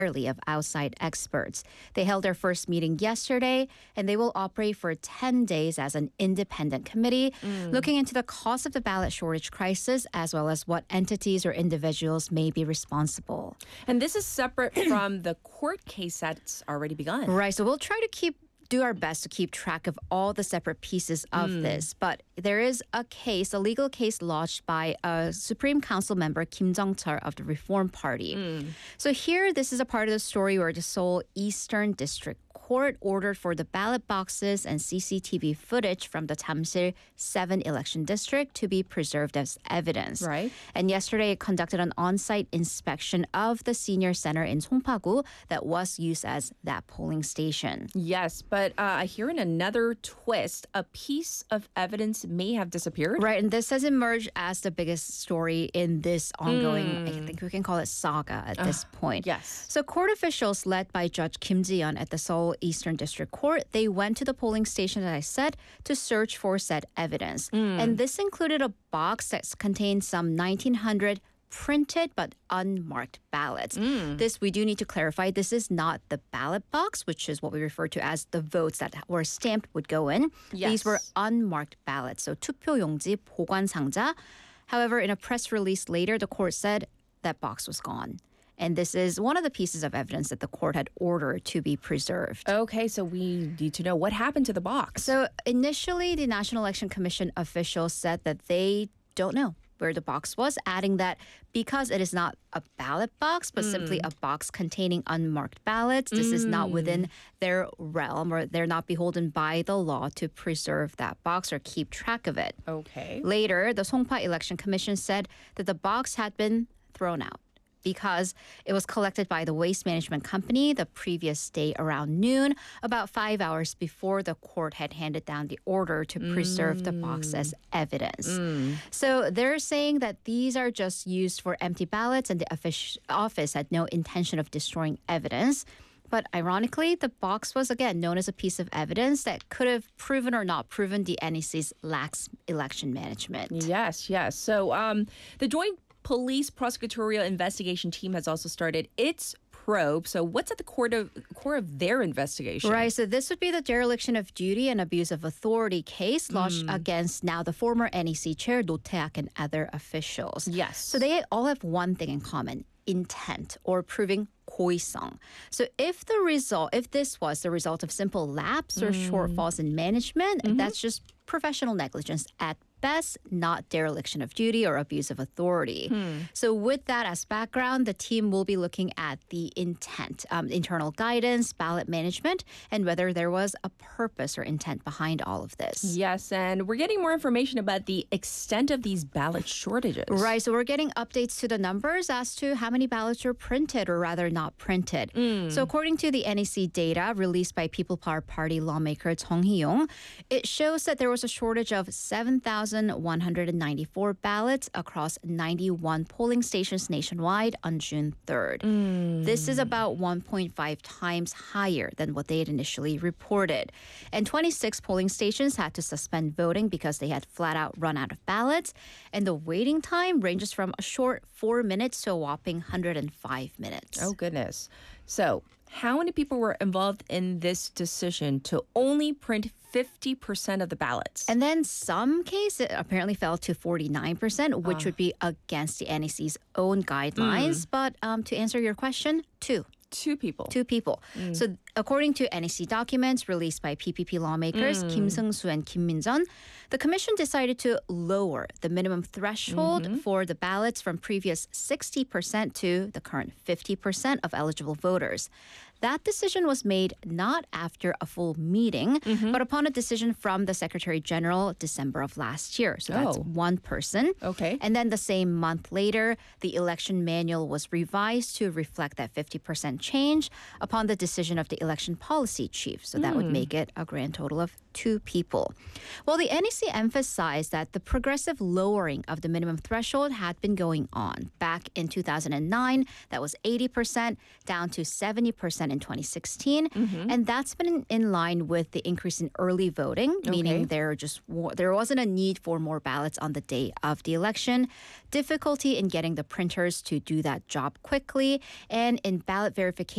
of outside experts. They held their first meeting yesterday, and they will operate for 10 days as an independent committee, looking into the cause of the ballot shortage crisis, as well as what entities or individuals may be responsible. And this is separate from the court case that's already begun. Right, so we'll try to do our best to keep track of all the separate pieces of this. But there is a legal case lodged by a Supreme Council member, Kim Jong-chul of the Reform Party. So here, this is a part of the story where the Seoul Eastern District Court ordered for the ballot boxes and CCTV footage from the Jamsil 7 election district to be preserved as evidence. Right. And yesterday, it conducted an on-site inspection of the senior center in Songpa-gu that was used as that polling station. Yes, but I hear in another twist, a piece of evidence may have disappeared. Right, and this has emerged as the biggest story in this ongoing, I think we can call it saga at this point. Yes. So court officials led by Judge Kim Ji-yeon at the Seoul Eastern District Court, they went to the polling station, as I said, to search for said evidence. And this included a box that contained some 1,900 printed but unmarked ballots. This, we do need to clarify, this is not the ballot box, which is what we refer to as the votes that were stamped would go in. Yes. These were unmarked ballots, so 투표용지, 보관상자. However, in a press release later, the court said that box was gone. And this is one of the pieces of evidence that the court had ordered to be preserved. Okay, so we need to know what happened to the box. So initially, the National Election Commission officials said that they don't know where the box was, adding that because it is not a ballot box, but simply a box containing unmarked ballots, this is not within their realm, or they're not beholden by the law to preserve that box or keep track of it. Okay. Later, the Songpa Election Commission said that the box had been thrown out because it was collected by the waste management company the previous day around noon, about 5 hours before the court had handed down the order to preserve the box as evidence. So they're saying that these are just used for empty ballots, and the office had no intention of destroying evidence. But ironically, the box was, again, known as a piece of evidence that could have proven or not proven the NEC's lax election management. Yes. So the Joint Police Prosecutorial Investigation Team has also started its probe. So what's at the core of their investigation? Right. So this would be the dereliction of duty and abuse of authority case lodged against now the former NEC chair, Roh Tae-ak, and other officials. Yes. So they all have one thing in common: intent, or proving 고의성. So if this was the result of simple lapse or shortfalls in management, that's just professional negligence at best, not dereliction of duty or abuse of authority. So with that as background, the team will be looking at the intent, internal guidance, ballot management, and whether there was a purpose or intent behind all of this. Yes, and we're getting more information about the extent of these ballot shortages. Right, so we're getting updates to the numbers as to how many ballots are printed or rather not printed. So according to the NEC data released by People Power Party lawmaker Chung Hee-yong, it shows that there was a shortage of 7,194 ballots across 91 polling stations nationwide on June 3rd. This is about 1.5 times higher than what they had initially reported. And 26 polling stations had to suspend voting because they had flat out run out of ballots. And the waiting time ranges from a short 4 minutes to a whopping 105 minutes. Oh, goodness. So how many people were involved in this decision to only print 50% of the ballots? And then some cases apparently fell to 49%, which would be against the NEC's own guidelines. But to answer your question, two people. So according to NEC documents released by PPP lawmakers Kim Seung-soo and Kim Min-jeon, the commission decided to lower the minimum threshold for the ballots from previous 60% to the current 50% of eligible voters. That decision was made not after a full meeting, but upon a decision from the Secretary General December of last year. So that's one person. Okay. And then the same month later, the election manual was revised to reflect that 50% change upon the decision of the election policy chief. So that would make it a grand total of 2 people. Well, the NEC emphasized that the progressive lowering of the minimum threshold had been going on. Back in 2009, that was 80%, down to 70% in 2016. And that's been in line with the increase in early voting, meaning there wasn't a need for more ballots on the day of the election, difficulty in getting the printers to do that job quickly, and in ballot verification